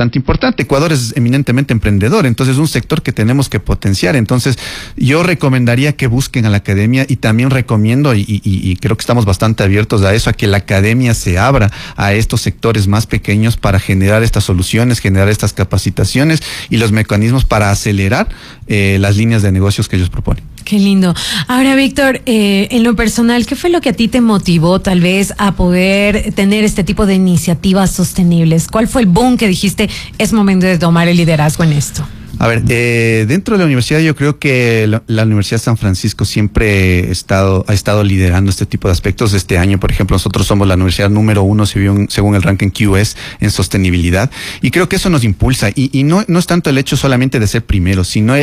bastante importante. Ecuador es eminentemente emprendedor, entonces es un sector que tenemos que potenciar. Entonces yo recomendaría que busquen a la academia, y también recomiendo, y creo que estamos bastante abiertos a eso, a que la academia se abra a estos sectores más pequeños para generar estas soluciones, generar estas capacitaciones y los mecanismos para acelerar las líneas de negocios que ellos proponen. Qué lindo. Ahora, Víctor, en lo personal, ¿qué fue lo que a ti te motivó tal vez a poder tener este tipo de iniciativas sostenibles? ¿Cuál fue el boom que dijiste, es momento de tomar el liderazgo en esto? A ver, dentro de la universidad yo creo que la Universidad de San Francisco siempre ha estado liderando este tipo de aspectos. Este año, por ejemplo, nosotros somos la universidad número 1 según el ranking QS en sostenibilidad, y creo que eso nos impulsa, y no es tanto el hecho solamente de ser primero, sino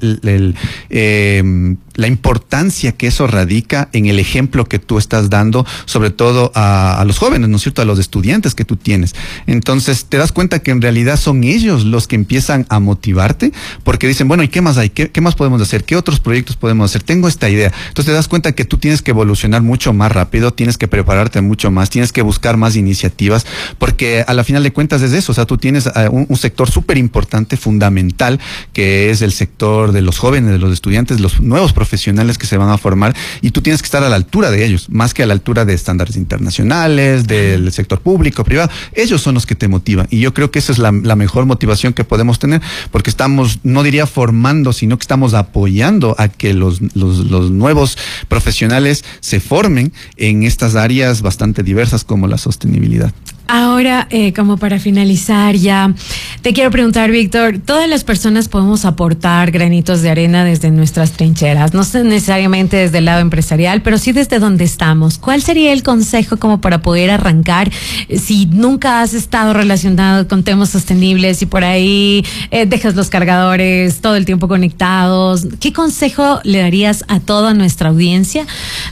la importancia que eso radica en el ejemplo que tú estás dando, sobre todo a los jóvenes, ¿no es cierto?, a los estudiantes que tú tienes. Entonces te das cuenta que en realidad son ellos los que empiezan a motivarte, porque dicen, bueno, ¿y qué más hay? ¿Qué más podemos hacer? ¿Qué otros proyectos podemos hacer? Tengo esta idea. Entonces te das cuenta que tú tienes que evolucionar mucho más rápido, tienes que prepararte mucho más, tienes que buscar más iniciativas, porque a la final de cuentas es eso. O sea, tú tienes un sector súper importante, fundamental, que es el sector de los jóvenes, de los estudiantes, de los nuevos profesionales que se van a formar, y tú tienes que estar a la altura de ellos, más que a la altura de estándares internacionales, del sector público, privado. Ellos son los que te motivan, y yo creo que esa es la mejor motivación que podemos tener, porque estamos, no diría formando, sino que estamos apoyando a que los nuevos profesionales se formen en estas áreas bastante diversas como la sostenibilidad. Ahora, como para finalizar ya, te quiero preguntar, Víctor, todas las personas podemos aportar granitos de arena desde nuestras trincheras, no necesariamente desde el lado empresarial, pero sí desde donde estamos. ¿Cuál sería el consejo como para poder arrancar? Si nunca has estado relacionado con temas sostenibles y por ahí dejas los cargadores todo el tiempo conectados, ¿qué consejo le darías a toda nuestra audiencia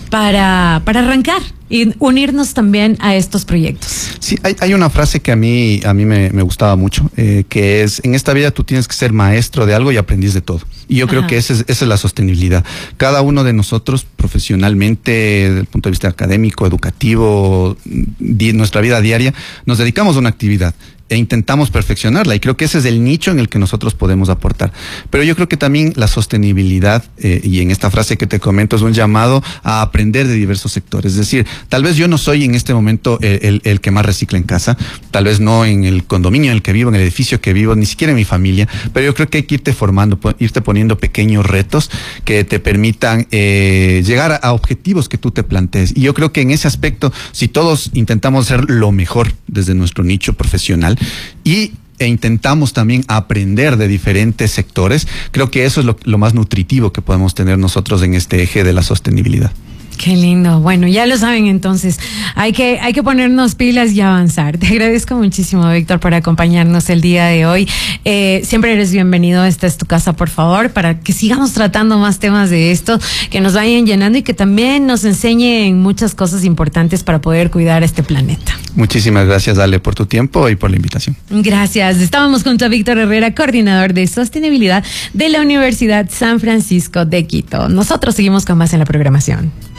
para arrancar y unirnos también a estos proyectos? Sí, hay una frase que a mí me gustaba mucho, que es: en esta vida tú tienes que ser maestro de algo y aprendiz de todo. Y yo creo que esa es la sostenibilidad. Cada uno de nosotros, profesionalmente, desde el punto de vista académico, educativo, nuestra vida diaria, nos dedicamos a una actividad e intentamos perfeccionarla, y creo que ese es el nicho en el que nosotros podemos aportar. Pero yo creo que también la sostenibilidad, y en esta frase que te comento, es un llamado a aprender de diversos sectores. Es decir, tal vez yo no soy en este momento el que más recicla en casa, tal vez no en el condominio en el que vivo, en el edificio que vivo, ni siquiera en mi familia, pero yo creo que hay que irte formando, irte poniendo pequeños retos que te permitan llegar a objetivos que tú te plantees. Y yo creo que en ese aspecto, si todos intentamos hacer lo mejor desde nuestro nicho profesional, e intentamos también aprender de diferentes sectores, creo que eso es lo más nutritivo que podemos tener nosotros en este eje de la sostenibilidad. Qué lindo. Bueno, ya lo saben, entonces hay que ponernos pilas y avanzar. Te agradezco muchísimo, Víctor, por acompañarnos el día de hoy. Siempre eres bienvenido. Esta es tu casa, por favor, para que sigamos tratando más temas de esto, que nos vayan llenando y que también nos enseñen muchas cosas importantes para poder cuidar este planeta. Muchísimas gracias, Ale, por tu tiempo y por la invitación. Gracias. Estábamos junto a Víctor Herrera, coordinador de sostenibilidad de la Universidad San Francisco de Quito. Nosotros seguimos con más en la programación.